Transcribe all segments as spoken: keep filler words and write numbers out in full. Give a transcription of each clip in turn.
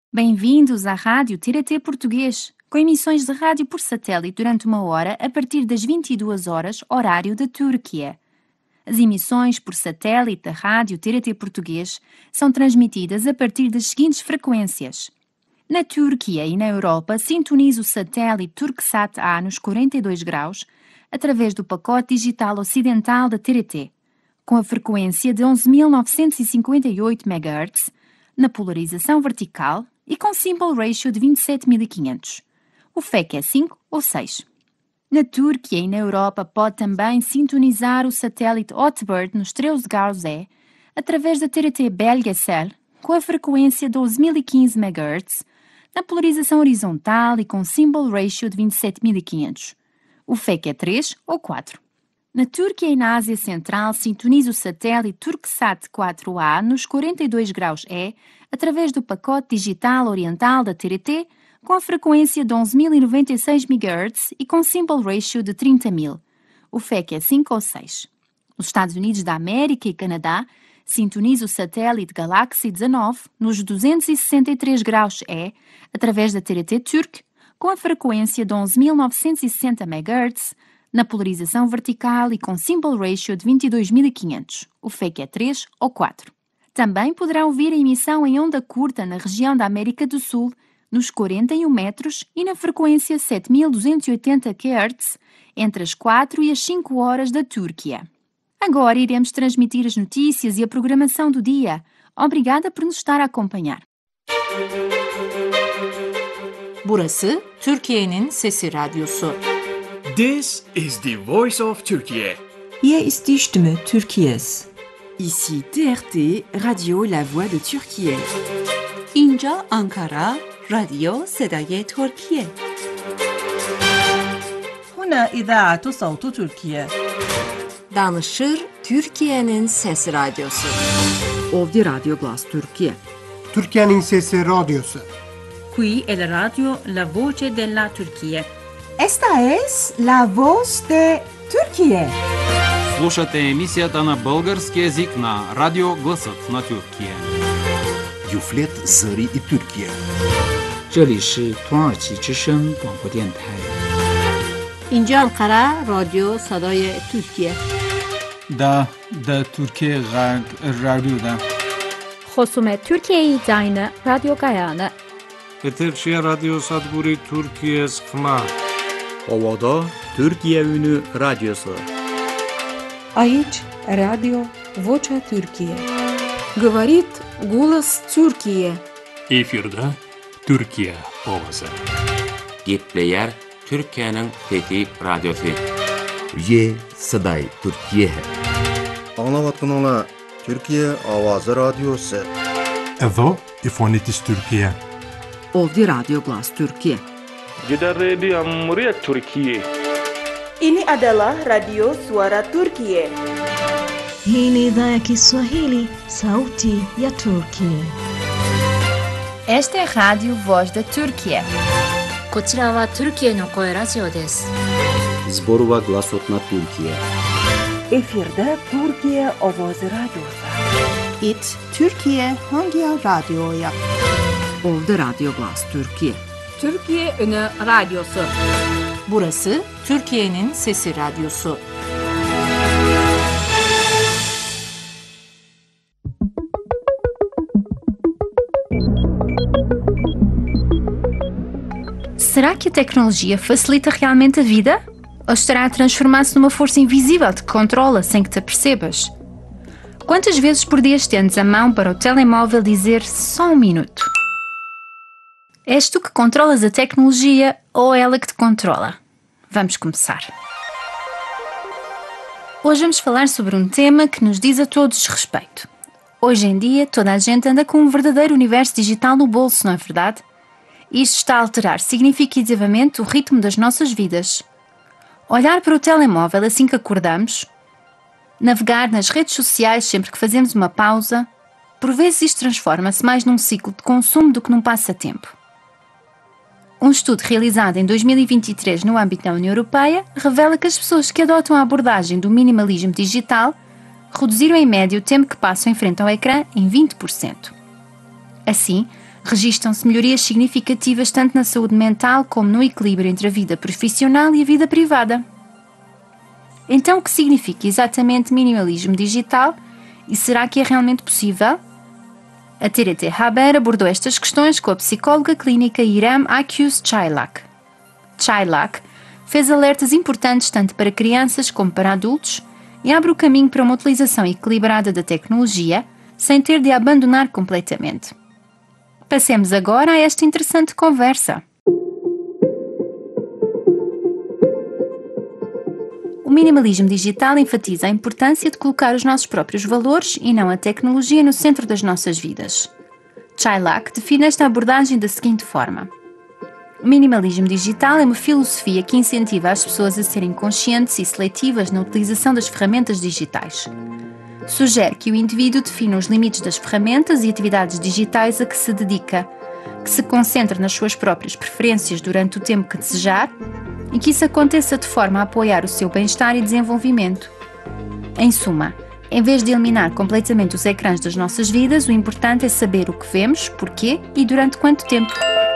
Bem-vindos à Rádio T R T Português, com emissões de rádio por satélite durante uma hora a partir das vinte e duas horas, horário da Turquia. As emissões por satélite da Rádio T R T Português são transmitidas a partir das seguintes frequências. Na Turquia e na Europa, sintonize o satélite Turksat A nos quarenta e dois graus, através do pacote digital ocidental da T R T, com a frequência de onze mil novecentos e cinquenta e oito megahertz, na polarização vertical e com symbol ratio de vinte e sete mil e quinhentos. O F E C é cinco ou seis. Na Turquia e na Europa pode também sintonizar o satélite Hotbird nos treze graus E, através da T R T Belgesel, com a frequência de doze mil e quinze megahertz, na polarização horizontal e com symbol ratio de vinte e sete mil e quinhentos. O F E C é três ou quatro. Na Turquia e na Ásia Central, sintonize o satélite Turksat quatro A nos quarenta e dois graus E, através do pacote digital oriental da T R T, com a frequência de onze mil e noventa e seis megahertz e com symbol ratio de trinta mil. O F E C é cinco ou seis. Nos Estados Unidos da América e Canadá, sintonize o satélite Galaxy dezanove nos duzentos e sessenta e três graus E, através da T R T Turk, com a frequência de onze mil novecentos e sessenta megahertz, na polarização vertical e com symbol ratio de vinte e dois mil e quinhentos. O F E C é três ou quatro. Também poderá ouvir a emissão em onda curta na região da América do Sul, nos quarenta e um metros e na frequência sete mil duzentos e oitenta quilohertz, entre as quatro e as cinco horas da Turquia. Agora iremos transmitir as notícias e a programação do dia. Obrigada por nos estar a acompanhar. Burası Türkiye'nin Sesi Radyosu. This is the voice of Turkey. Hier ist die Stimme Türkiye's. Ici T R T, Radio La Voix de Türkiye. اینجا آنکارا، رادیو صدای ترکیه. هنا إذاعة صوت تركيا. Danışır Türkiye'nin Sesi Radyosu. Ovdje Radio Glas Türkiye. Türkiye'nin Sesi Radyosu. Qui è la radio La Voce della Turchia. Esta es La Voz de Turquía. Слушате емисията на български език на Радио Гласът на Тюркия. Юфлет Зари и Тюркия. 这里是土耳其之声广播电台。 اینجا آنکارا، رادیو صدای ترکیه. دا دا ترکیه غرب رادیو دا. خصوم ترکیه داینه رادیو گایانه. Eterşehir Radyo Sadburi Türkiye Sıkma. Ovada Türkiye Ünü Radyosu. Aici Radio Vocea Türkiye. Говорит голос Türkiye. Efirde Türkiye ovası. Gepleyer Türkiye'nin Fethi Radyosu. Ye Saday Türkiye. Anlavatınla Türkiye Avazı Radyosu. Evo İfonitis Türkiye. Ovdje Radio Glas Türkiye. Jeddah Radio Muryat Türkiye. Ini adalah Radio Suara Turkiye. Hii ni idhaa ya Kiswahili, Sauti ya Turkiye. Esta é a Rádio Voz da Turquia. こちらはトルキエの声ラジオです。 Zborova Glasot na Türkiye. Efirde Türkiye Ovoz Radyosu. It Türkiye Hangi Radyo'ya? Ovdje Radio Glas Türkiye. Türkiye Ünü Radyosu. Burası Türkiye'nin Sesi Radyosu. Será que a tecnologia facilita realmente a vida? Ou estará a transformar-se numa força invisível que controla sem que te apercebas? Quantas vezes por dia estendes a mão para o telemóvel dizer só um minuto? És tu que controlas a tecnologia ou é ela que te controla? Vamos começar. Hoje vamos falar sobre um tema que nos diz a todos respeito. Hoje em dia, toda a gente anda com um verdadeiro universo digital no bolso, não é verdade? Isto está a alterar significativamente o ritmo das nossas vidas. Olhar para o telemóvel assim que acordamos, navegar nas redes sociais sempre que fazemos uma pausa, por vezes isto transforma-se mais num ciclo de consumo do que num passatempo. Um estudo realizado em dois mil e vinte e três no âmbito da União Europeia revela que as pessoas que adotam a abordagem do minimalismo digital reduziram em média o tempo que passam em frente ao ecrã em vinte por cento. Assim, registram-se melhorias significativas tanto na saúde mental como no equilíbrio entre a vida profissional e a vida privada. Então, o que significa exatamente minimalismo digital e será que é realmente possível? A T R T Haber abordou estas questões com a psicóloga clínica Irem Akyüz Çaylak. Çaylak fez alertas importantes tanto para crianças como para adultos e abre o caminho para uma utilização equilibrada da tecnologia sem ter de a abandonar completamente. Passemos agora a esta interessante conversa. O minimalismo digital enfatiza a importância de colocar os nossos próprios valores e não a tecnologia no centro das nossas vidas. Çaylak define esta abordagem da seguinte forma: o minimalismo digital é uma filosofia que incentiva as pessoas a serem conscientes e seletivas na utilização das ferramentas digitais. Sugere que o indivíduo defina os limites das ferramentas e atividades digitais a que se dedica, que se concentre nas suas próprias preferências durante o tempo que desejar e que isso aconteça de forma a apoiar o seu bem-estar e desenvolvimento. Em suma, em vez de eliminar completamente os ecrãs das nossas vidas, o importante é saber o que vemos, porquê e durante quanto tempo.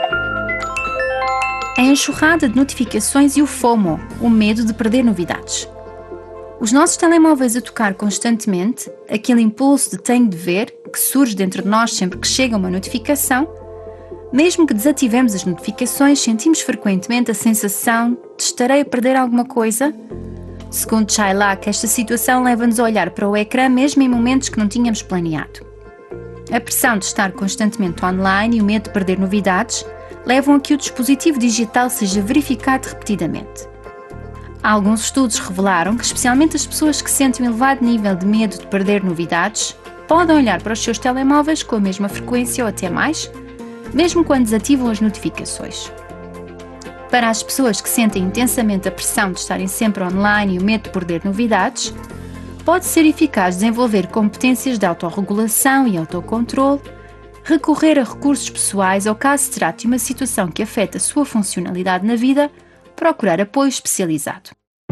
A enxurrada de notificações e o FOMO, o medo de perder novidades. Os nossos telemóveis a tocar constantemente, aquele impulso de tenho de ver, que surge dentro de nós sempre que chega uma notificação, mesmo que desativemos as notificações, sentimos frequentemente a sensação de estarei a perder alguma coisa? Segundo Çaylak, esta situação leva-nos a olhar para o ecrã mesmo em momentos que não tínhamos planeado. A pressão de estar constantemente online e o medo de perder novidades levam a que o dispositivo digital seja verificado repetidamente. Alguns estudos revelaram que, especialmente as pessoas que sentem um elevado nível de medo de perder novidades, podem olhar para os seus telemóveis com a mesma frequência ou até mais, mesmo quando desativam as notificações. Para as pessoas que sentem intensamente a pressão de estarem sempre online e o medo de perder novidades, pode ser eficaz desenvolver competências de autorregulação e autocontrole, recorrer a recursos pessoais ou, caso se trate de uma situação que afeta a sua funcionalidade na vida, procurar apoio especializado.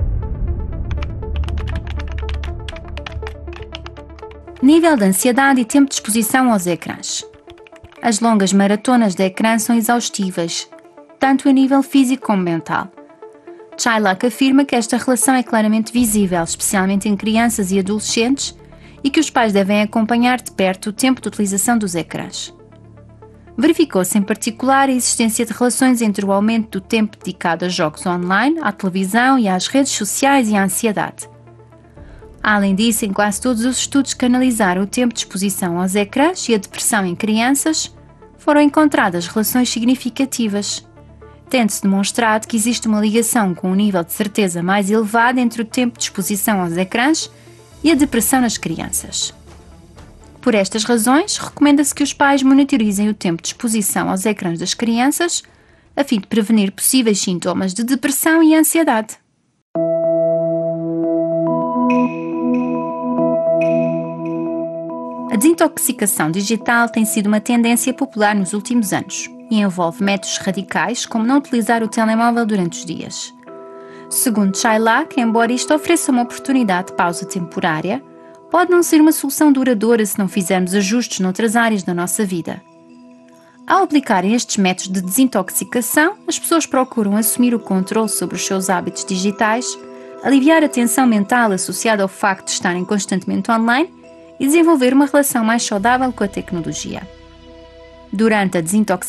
Nível de ansiedade e tempo de exposição aos ecrãs. As longas maratonas de ecrã são exaustivas, tanto a nível físico como mental. Çaylak afirma que esta relação é claramente visível, especialmente em crianças e adolescentes, e que os pais devem acompanhar de perto o tempo de utilização dos ecrãs. Verificou-se em particular a existência de relações entre o aumento do tempo dedicado a jogos online, à televisão e às redes sociais e à ansiedade. Além disso, em quase todos os estudos que analisaram o tempo de exposição aos ecrãs e a depressão em crianças, foram encontradas relações significativas, tendo-se demonstrado que existe uma ligação com um nível de certeza mais elevado entre o tempo de exposição aos ecrãs e a depressão nas crianças. Por estas razões, recomenda-se que os pais monitorizem o tempo de exposição aos ecrãs das crianças, a fim de prevenir possíveis sintomas de depressão e ansiedade. A desintoxicação digital tem sido uma tendência popular nos últimos anos e envolve métodos radicais como não utilizar o telemóvel durante os dias. Segundo Çaylak, embora isto ofereça uma oportunidade de pausa temporária, pode não ser uma solução duradoura se não fizermos ajustes noutras áreas da nossa vida. Ao aplicarem estes métodos de desintoxicação, as pessoas procuram assumir o controle sobre os seus hábitos digitais, aliviar a tensão mental associada ao facto de estarem constantemente online e desenvolver uma relação mais saudável com a tecnologia. Durante a desintoxicação,